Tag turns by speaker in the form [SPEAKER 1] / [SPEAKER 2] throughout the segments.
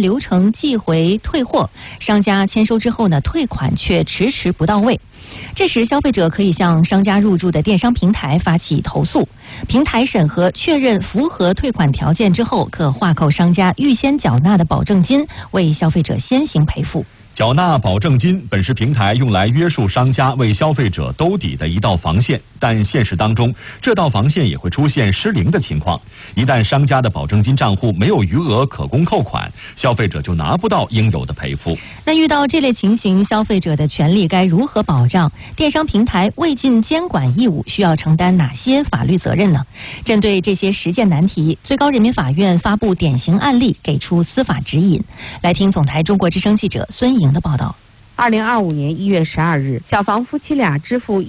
[SPEAKER 1] 流程寄回退货，商家签收之后呢，退款却迟迟不到位。这时，消费者可以向商家入驻的电商平台发起投诉，平台审核确认符合退款条件之后，可划扣商家预先缴纳的保证金，为消费者先行赔付。
[SPEAKER 2] 缴纳保证金本是平台用来约束商家为消费者兜底的一道防线，但现实当中，这道防线也会出现失灵的情况。一旦商家的保证金账户没有余额可供扣款，消费者就拿不到应有的赔付。
[SPEAKER 1] 那遇到这类情形，消费者的权利该如何保障？电商平台未尽监管义务，需要承担哪些法律责任呢？针对这些实践难题，最高人民法院发布典型案例，给出司法指引。来听总台中国之声记者孙莹的报道。
[SPEAKER 3] 2025年1月12日，小房夫妻俩支付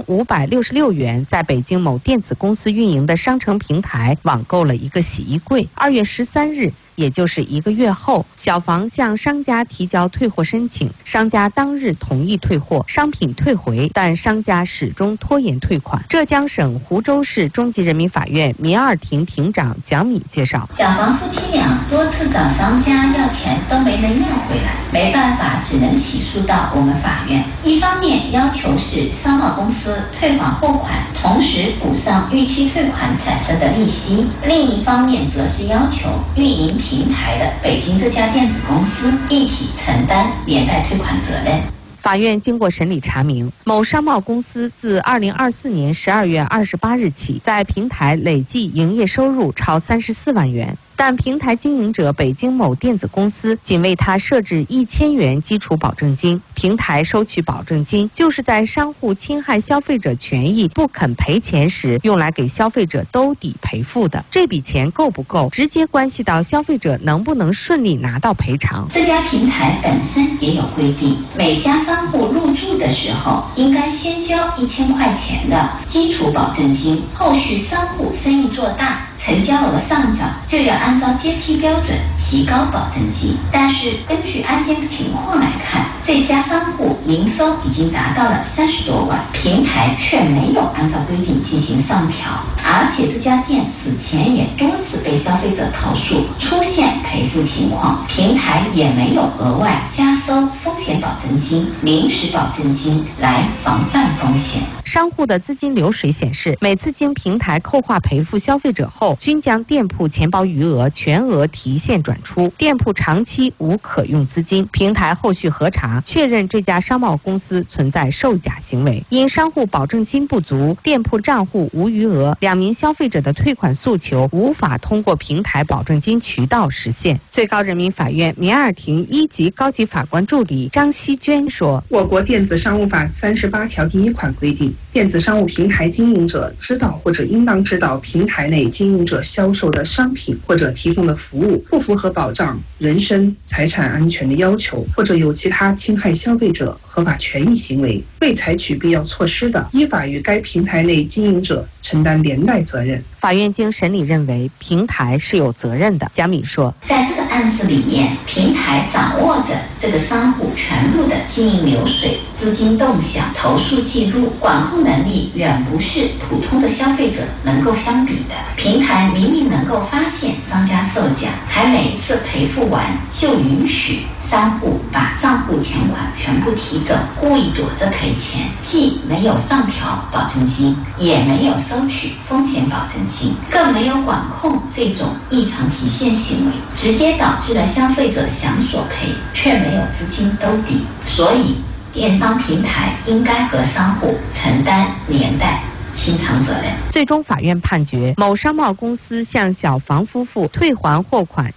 [SPEAKER 3] 1566元，在北京某电子公司运营的商城平台网购了一个洗衣柜。2月13日，也就是1个月后，小房向商家提交退货申请，商家当日同意退货，商品退回，但商家始终拖延退款。浙江省湖州市中级人民法院民二庭庭长蒋敏介绍，
[SPEAKER 4] 小房夫妻俩多次找商家要钱都没能要回来，没办法，只能起诉到我们法院。一方面要求是商贸公司退还货款，同时补上逾期退款产生的利息；另一方面则是要求运营平台的北京这家电子公司一起承担连带退款责任。
[SPEAKER 3] 法院经过审理查明，某商贸公司自2024年12月28日起，在平台累计营业收入超34万元。但平台经营者北京某电子公司仅为他设置1000元基础保证金，平台收取保证金就是在商户侵害消费者权益不肯赔钱时用来给消费者兜底赔付的。这笔钱够不够，直接关系到消费者能不能顺利拿到赔偿。
[SPEAKER 4] 这家平台本身也有规定，每家商户入驻的时候应该先交1000块钱的基础保证金，后续商户生意做大，成交额上涨，就要按照阶梯标准提高保证金。但是根据案件情况来看，这家商户营收已经达到了30多万，平台却没有按照规定进行上调，而且这家店此前也多次被消费者投诉出现赔付情况，平台也没有额外加收风险保证金、临时保证金来防范风险。
[SPEAKER 3] 商户的资金流水显示，每次经平台扣划赔付消费者后，均将店铺钱包余额全额提现转出，店铺长期无可用资金。平台后续核查确认这家商贸公司存在售假行为，因商户保证金不足，店铺账户无余额，2名消费者的退款诉求无法通过平台保证金渠道实现。最高人民法院民二庭1级高级法官助理张希娟说，
[SPEAKER 5] 我国电子商务法38条第1款规定，电子商务平台经营者知道或者应当知道平台内经营者销售的商品或者提供的服务不符合保障人身财产安全的要求，或者有其他侵害消费者合法权益行为，未采取必要措施的，依法与该平台内经营者承担连带责任。
[SPEAKER 3] 法院经审理认为平台是有责任的。蒋敏说，
[SPEAKER 4] 在这个案子里面，平台掌握着这个商户全部的经营流水、资金动向、投诉记录，管控能力远不是普通的消费者能够相比的。平台明明能够发现商家售假，还每一次赔付完就允许商户把账户钱款全部提走，故意躲着赔钱，既没有上调保证金，也没有收取风险保证金，更没有管控这种异常提现行为，直接导致了消费者想索赔，却没有资金兜底。所以电商平台应该和商户承担连带清偿责任。
[SPEAKER 3] 最终法院判决，某商贸公司向小房夫妇退还货款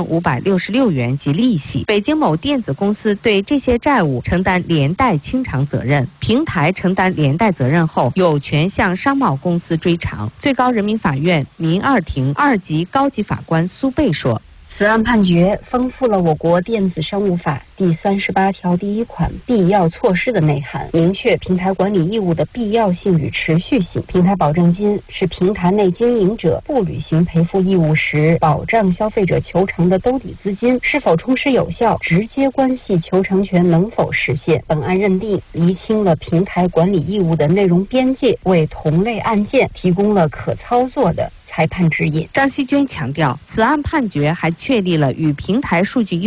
[SPEAKER 3] 1566元及利息，北京某电子公司对这些债务承担连带清偿责任，平台承担连带责任后，有权向商贸公司追偿。最高人民法院民二庭2级高级法官苏贝说，
[SPEAKER 6] 此案判决丰富了我国电子商务法第38条第1款必要措施的内涵，明确平台管理义务的必要性与持续性。平台保证金是平台内经营者不履行赔付义务时保障消费者求偿的兜底资金，是否充实有效，直接关系求偿权能否实现。本案认定厘清了平台管理义务的内容边界，为同类案件提供了可操作的裁判指引。
[SPEAKER 3] 张希娟强调，此案判决还确立了与平台数据